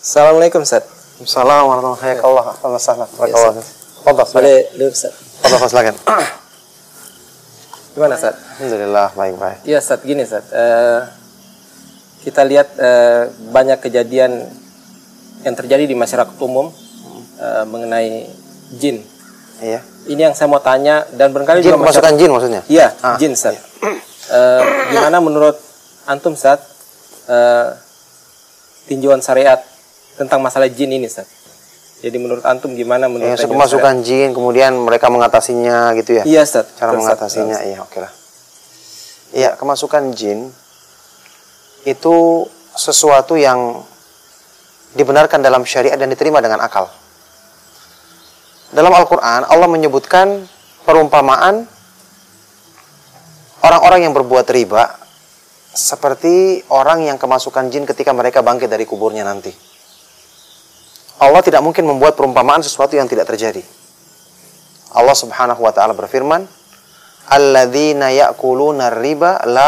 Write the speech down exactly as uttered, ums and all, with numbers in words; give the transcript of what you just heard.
Assalamualaikum Ustaz. Assalamualaikum warahmatullahi wabarakatuh. Fadhal. Boleh duduk Ustaz. Fadhal silakan. Gimana Ustaz? Alhamdulillah baik-baik. Iya Ustaz, gini Ustaz. Uh, kita lihat uh, banyak kejadian yang terjadi di masyarakat umum uh, mengenai jin. Iya. Ini yang saya mau tanya dan barangkali Jin, juga kemasukan masyarakat... jin maksudnya? Iya, Ah, jin Ustaz. iya. Uh, gimana menurut antum Ustaz uh, tinjauan syariat tentang masalah jin ini Ustaz? Jadi menurut antum gimana menurut Yang kemasukan jin kemudian mereka mengatasinya gitu ya? Iya Ustaz. Cara Betul, mengatasinya, Ustaz. iya oke lah. Iya, kemasukan jin itu sesuatu yang dibenarkan dalam syariat dan diterima dengan akal. Dalam Al-Quran, Allah menyebutkan perumpamaan orang-orang yang berbuat riba seperti orang yang kemasukan jin ketika mereka bangkit dari kuburnya nanti. Allah tidak mungkin membuat perumpamaan sesuatu yang tidak terjadi. Allah Subhanahu wa taala berfirman, "Alladzina ya'kuluna riba la